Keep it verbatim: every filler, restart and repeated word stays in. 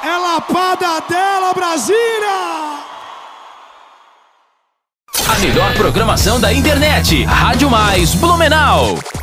É lapada dela, Brasília! A melhor programação da internet. Rádio Mais Blumenau.